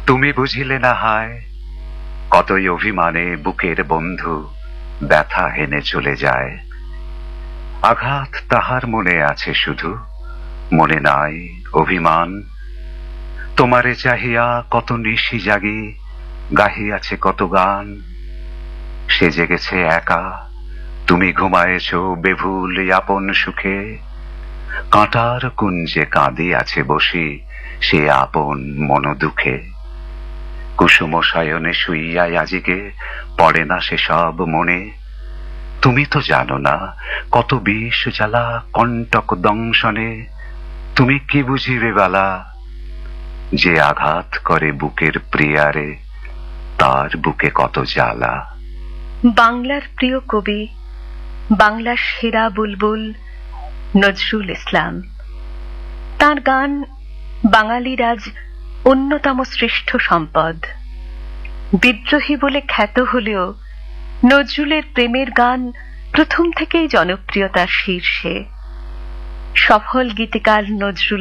তুমি বুঝিলে না হায়, কতই অভিমানে বুকের বন্ধু ব্যথা হেনে চলে যায়। আঘাত তাহার মনে আছে শুধু, মনে নাই অভিমান। তোমারে চাহিয়া কত নিশি জাগি, গাহিয়াছে কত গান। সে জেগেছে একা, তুমি ঘুমায়েছ বেভুল আপন সুখে। কাঁটার কুঞ্জে কাঁদিয়াছে বসি সে আপন মন দুঃখে। কুসুম শয়নে শুইয়াই আজিকে পড়ে না সে সব মনে। তুমি তো জানো না কত বিষ জ্বালা কণ্টক দংশনে। তুমি কি বুঝিবে বালা, যে আঘাত করে বুকের প্রিয়ারে তার বুকে কত জ্বালা। বাংলার প্রিয় কবি, বাংলার সেরা বুলবুল নজরুল ইসলাম। তার গান বাঙালির আজ অন্যতম শ্রেষ্ঠ সম্পদ। বিদ্রোহী বলে খ্যাত হলেও নজরুলের প্রেমের গান প্রথম থেকেই জনপ্রিয়তার শীর্ষে। সফল গীতিকার নজরুল